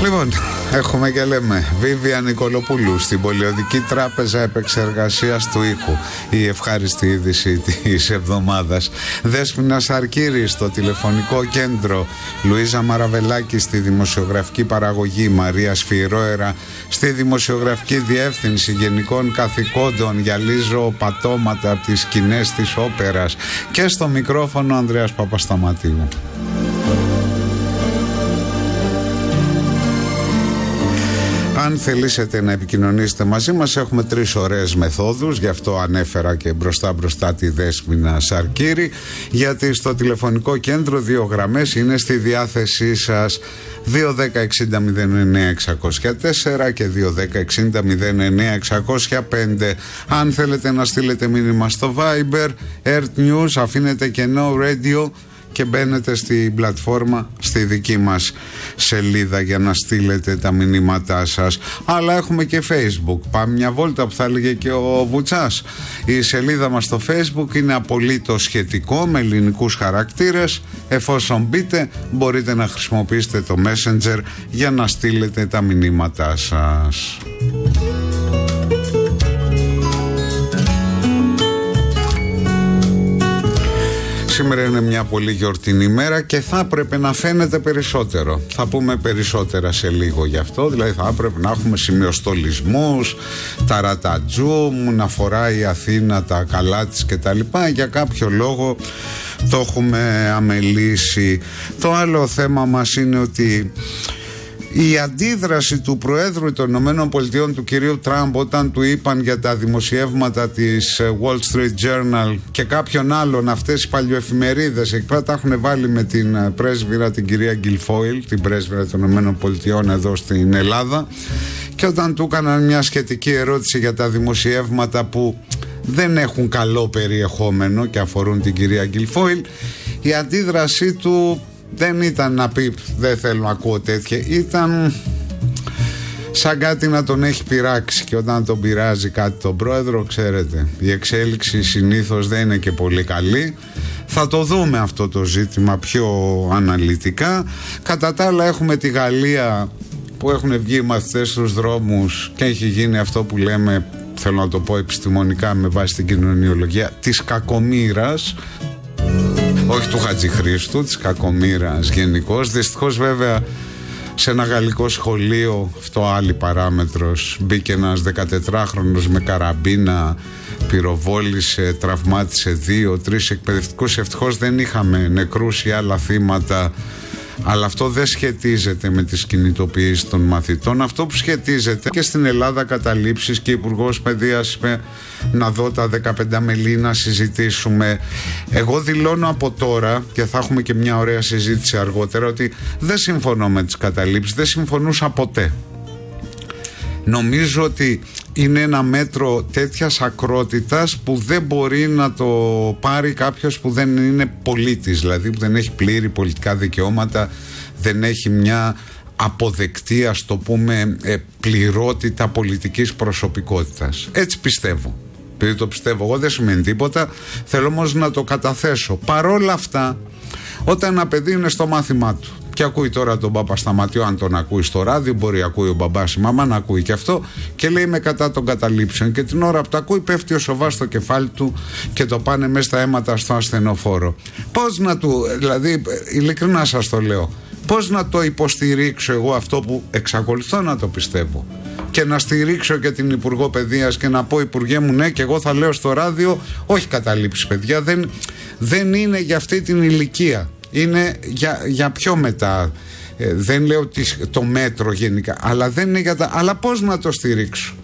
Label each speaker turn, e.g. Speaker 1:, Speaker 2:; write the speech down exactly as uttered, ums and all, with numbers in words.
Speaker 1: Λοιπόν, έχουμε και λέμε Βίβια Νικολοπούλου στην Πολιοδική Τράπεζα Επεξεργασίας του Ήχου. Η ευχάριστη είδηση της εβδομάδας. Δέσποινα Σαρκύρη στο τηλεφωνικό κέντρο. Λουίζα Μαραβελάκη στη δημοσιογραφική παραγωγή. Μαρία Σφυρόερα στη δημοσιογραφική διεύθυνση γενικών καθηκόντων. Γυαλίζω πατώματα από τις σκηνές της όπερας. Και στο μικρόφωνο Ανδρέας Παπασταματίου. Αν θελήσετε να επικοινωνήσετε μαζί μας, έχουμε τρεις ωραίες μεθόδους, γι' αυτό ανέφερα και μπροστά μπροστά τη Δέσποινα Σαρκύρη, γιατί στο τηλεφωνικό κέντρο δύο γραμμές είναι στη διάθεσή σας, δύο ένα μηδέν εξήντα μηδέν εννέα εξακόσια τέσσερα και δύο ένα μηδέν εξήντα μηδέν εννέα εξακόσια πέντε. Αν θέλετε να στείλετε μήνυμα στο Viber, Earth News, αφήνετε κενό radio και μπαίνετε στην πλατφόρμα στη δική μας σελίδα για να στείλετε τα μηνύματά σας. Αλλά έχουμε και Facebook. Πάμε μια βόλτα που θα έλεγε και ο Βουτσάς. Η σελίδα μας στο Facebook είναι απολύτως σχετικό με ελληνικούς χαρακτήρες. Εφόσον μπείτε, μπορείτε να χρησιμοποιήσετε το Messenger για να στείλετε τα μηνύματά σας. Σήμερα είναι μια πολύ γιορτινή μέρα και θα έπρεπε να φαίνεται περισσότερο. Θα πούμε περισσότερα σε λίγο γι' αυτό. Δηλαδή θα έπρεπε να έχουμε σημειοστολισμούς, τα ρατατζούμ, να φοράει η Αθήνα τα καλά της κτλ. Για κάποιο λόγο το έχουμε αμελήσει. Το άλλο θέμα μας είναι ότι η αντίδραση του Προέδρου των Ηνωμένων Πολιτειών, του κυρίου Τραμπ, όταν του είπαν για τα δημοσιεύματα της Wall Street Journal και κάποιον άλλον, αυτές οι παλιοεφημερίδες εκεί πέρα τα έχουν βάλει με την πρέσβυρα, την κυρία Γκιλφόιλ, την πρέσβυρα των Ηνωμένων Πολιτειών εδώ στην Ελλάδα, και όταν του έκαναν μια σχετική ερώτηση για τα δημοσιεύματα που δεν έχουν καλό περιεχόμενο και αφορούν την κυρία Γκιλφόιλ, η αντίδρασή του δεν ήταν να πει δεν θέλω να ακούω τέτοια, ήταν σαν κάτι να τον έχει πειράξει, και όταν τον πειράζει κάτι τον πρόεδρο, ξέρετε, η εξέλιξη συνήθως δεν είναι και πολύ καλή. Θα το δούμε αυτό το ζήτημα πιο αναλυτικά. Κατά τα άλλα έχουμε τη Γαλλία που έχουν βγει οι μαθητές στους δρόμους και έχει γίνει αυτό που λέμε, θέλω να το πω επιστημονικά με βάση την κοινωνιολογία, της κακομοίρας. Όχι του Χατζηχρήστου, της κακομοίρας γενικώς. Δυστυχώς βέβαια σε ένα γαλλικό σχολείο, αυτό άλλη παράμετρος, μπήκε ένας δεκατετράχρονος με καραμπίνα, πυροβόλησε, τραυμάτισε δύο, τρεις εκπαιδευτικούς. Ευτυχώς δεν είχαμε νεκρούς ή άλλα θύματα, αλλά αυτό δεν σχετίζεται με τις κινητοποιήσεις των μαθητών. Αυτό που σχετίζεται, και στην Ελλάδα καταλήψεις, και ο Υπουργός Παιδείας είπε να δω τα δεκαπέντε μελή να συζητήσουμε. Εγώ δηλώνω από τώρα, και θα έχουμε και μια ωραία συζήτηση αργότερα, ότι δεν συμφωνώ με τις καταλήψεις, δεν συμφωνούσα ποτέ. Νομίζω ότι είναι ένα μέτρο τέτοιας ακρότητας που δεν μπορεί να το πάρει κάποιος που δεν είναι πολίτης, δηλαδή που δεν έχει πλήρη πολιτικά δικαιώματα, δεν έχει μια αποδεκτή, ας το πούμε, πληρότητα πολιτικής προσωπικότητας. Έτσι πιστεύω. Επειδή το πιστεύω εγώ δεν σημαίνει τίποτα, θέλω όμως να το καταθέσω. Παρόλα αυτά, όταν ένα παιδί είναι στο μάθημά του και ακούει τώρα τον Παπασταματιό, αν τον ακούει στο ράδιο, μπορεί να ακούει ο μπαμπάς, η μαμά, να ακούει και αυτό, και λέει είμαι κατά των καταλήψεων, και την ώρα που το ακούει πέφτει ο σοβάς στο κεφάλι του και το πάνε μέσα στα αίματα στο ασθενοφόρο. Πώς να του, δηλαδή ειλικρινά σας το λέω, πώς να το υποστηρίξω εγώ αυτό που εξακολουθώ να το πιστεύω, και να στηρίξω και την Υπουργό Παιδείας και να πω, Υπουργέ μου, ναι, και εγώ θα λέω στο ράδιο όχι καταλήψεις παιδιά, δεν, δεν είναι για αυτή την ηλικία, είναι για, για πιο μετά. Ε, δεν λέω το μέτρο γενικά, αλλά δεν είναι για τα, αλλά πώς να το στηρίξω.